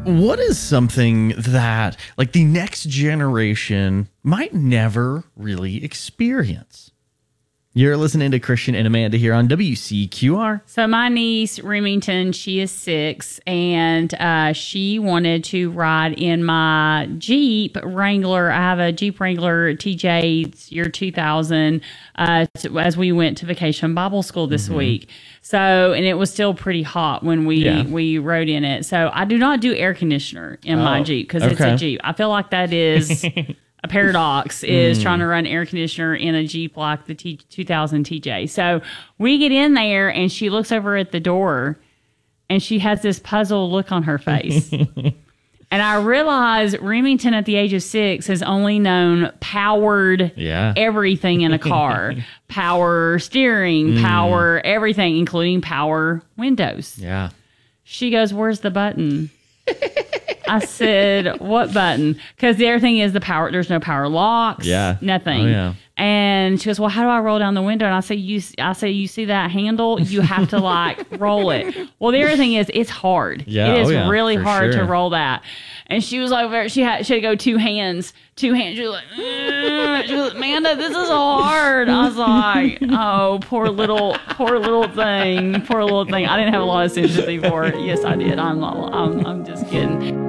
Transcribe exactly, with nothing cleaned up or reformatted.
what is something that like the next generation might never really experience? You're listening to Christian and Amanda here on W C Q R. So my niece, Remington, she is six, and uh, she wanted to ride in my Jeep Wrangler. I have a Jeep Wrangler T J, it's year two thousand, uh, to, as we went to Vacation Bible School this mm-hmm. week. So, and it was still pretty hot when we, yeah. we rode in it. So I do not do air conditioner in oh, my Jeep because okay. it's a Jeep. I feel like that is... A paradox is mm. trying to run air conditioner in a Jeep like the T- two thousand T J. So we get in there and she looks over at the door and she has this puzzled look on her face. And I realize Remington at the age of six has only known powered yeah. everything in a car. Power steering, mm. power everything, including power windows. Yeah. She goes, "Where's the button?" I said, "What button?" Because the other thing is the power. There's no power locks. Yeah. Nothing. Oh, yeah. And she goes, "Well, how do I roll down the window?" And I say, "You." I say, "You see that handle? You have to like roll it." Well, the other thing is it's hard. Yeah. It is oh, yeah, really hard sure. to roll that. And she was like, she had she had to go two hands, two hands. She was like, mm. She was like, "Amanda, this is hard." I was like, "Oh, poor little, poor little thing, poor little thing." I didn't have a lot of sympathy for it. Yes, I did. I'm not. I'm. I'm just kidding.